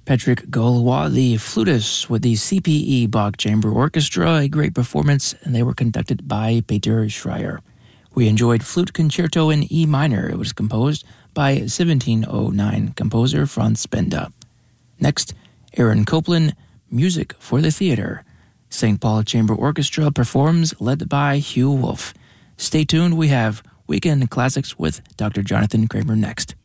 Patrick Gaulois, the flutist with the CPE Bach Chamber Orchestra, a great performance, and they were conducted by Peter Schreier. We enjoyed Flute Concerto in E minor. It was composed by 1709 composer Franz Benda. Next, Aaron Copland, Music for the Theater. St. Paul Chamber Orchestra performs, led by Hugh Wolf. Stay tuned, we have Weekend Classics with Dr. Jonathan Kramer next.